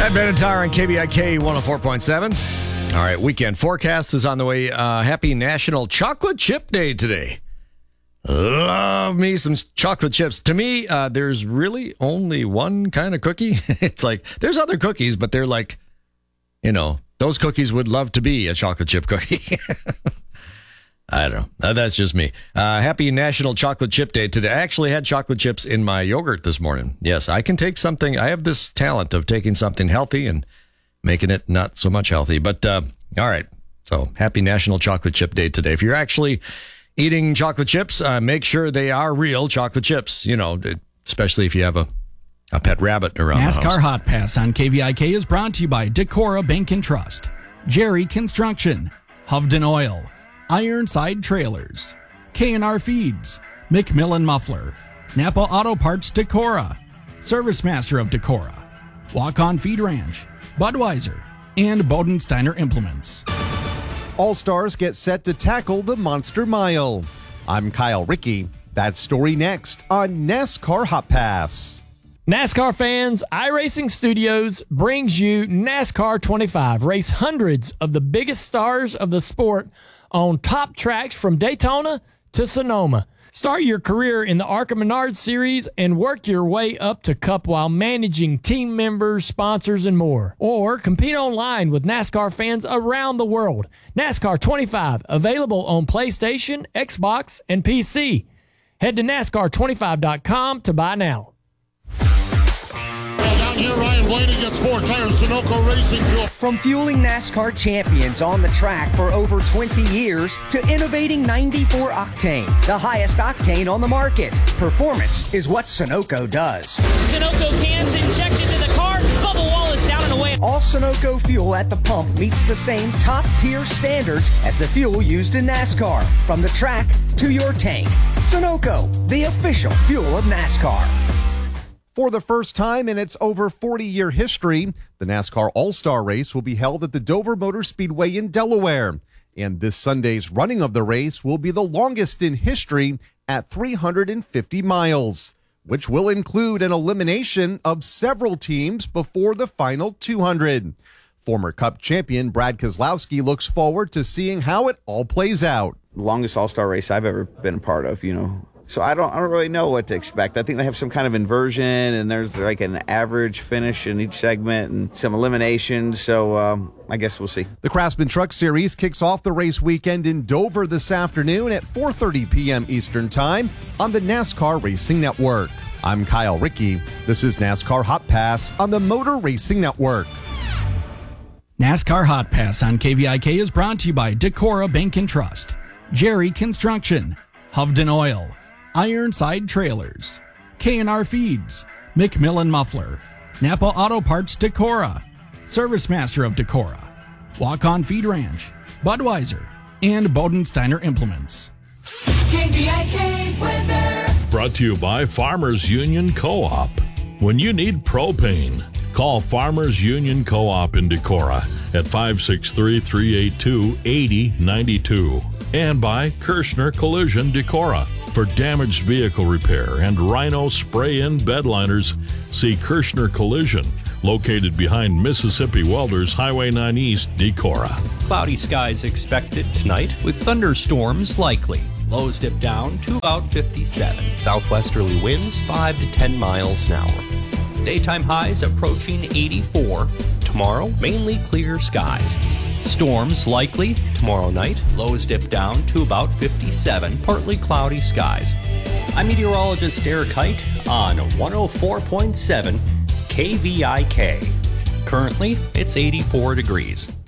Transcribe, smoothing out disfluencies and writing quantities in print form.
Pat Benatar on KVIK 104.7. All right, weekend forecast is on the way. Happy National Chocolate Chip Day today. Love me some chocolate chips. To me, there's really only one kind of cookie. It's like, there's other cookies, but they're like, those cookies would love to be a chocolate chip cookie. I don't know. That's just me. Happy National Chocolate Chip Day today. I actually had chocolate chips in my yogurt this morning. Yes, I can take something. I have this talent of taking something healthy and making it not so much healthy. But, all right. So happy National Chocolate Chip Day today. If you're actually eating chocolate chips, make sure they are real chocolate chips, especially if you have a pet rabbit around the house. NASCAR Hot Pass on KVIK is brought to you by Decorah Bank and Trust, Jerry Construction, Hovden Oil, Ironside Trailers, K&R Feeds, McMillan Muffler, Napa Auto Parts Decorah, Service Master of Decorah, Walk-On Feed Ranch, Budweiser, and Bodensteiner Implements. All-Stars get set to tackle the Monster Mile. I'm Kyle Rickey. That story next on NASCAR Hot Pass. NASCAR fans, iRacing Studios brings you NASCAR 25. Race hundreds of the biggest stars of the sport on top tracks from Daytona to Sonoma. Start your career in the ARCA Menard Series and work your way up to Cup while managing team members, sponsors, and more. Or compete online with NASCAR fans around the world. NASCAR 25, available on PlayStation, Xbox, and PC. Head to NASCAR25.com to buy now. Down here, Ryan Blaney gets 4 tires, Sunoco Racing Fuel. From fueling NASCAR champions on the track for over 20 years to innovating 94 Octane, the highest octane on the market. Performance is what Sunoco does. Sunoco cans injected into the car, Bubba Wallace down and away. All Sunoco fuel at the pump meets the same top-tier standards as the fuel used in NASCAR. From the track to your tank. Sunoco, the official fuel of NASCAR. For the first time in its over 40-year history, the NASCAR All-Star Race will be held at the Dover Motor Speedway in Delaware. And this Sunday's running of the race will be the longest in history at 350 miles, which will include an elimination of several teams before the final 200. Former Cup champion Brad Keselowski looks forward to seeing how it all plays out. Longest All-Star race I've ever been a part of, So I don't really know what to expect. I think they have some kind of inversion, and there's like an average finish in each segment and some eliminations. So I guess we'll see. The Craftsman Truck Series kicks off the race weekend in Dover this afternoon at 4:30 p.m. Eastern Time on the NASCAR Racing Network. I'm Kyle Rickey. This is NASCAR Hot Pass on the Motor Racing Network. NASCAR Hot Pass on KVIK is brought to you by Decorah Bank and Trust, Jerry Construction, Hovden Oil, Ironside Trailers, K&R Feeds, McMillan Muffler, Napa Auto Parts Decorah, Service Master of Decorah, Walk-On Feed Ranch, Budweiser, and Bodensteiner Implements. KVIK weather. Brought to you by Farmers Union Co-op. When you need propane, call Farmers Union Co-op in Decorah at 563-382-8092. And by Kirschner Collision Decorah. For damaged vehicle repair and Rhino spray-in bedliners, see Kirschner Collision, located behind Mississippi Welders Highway 9 East, Decorah. Cloudy skies expected tonight with thunderstorms likely. Lows dip down to about 57. Southwesterly winds 5 to 10 miles an hour. Daytime highs approaching 84. Tomorrow, mainly clear skies. Storms likely tomorrow night. Lows dip down to about 57. Partly cloudy skies. I'm meteorologist Eric Hite on 104.7 KVIK. Currently, it's 84 degrees.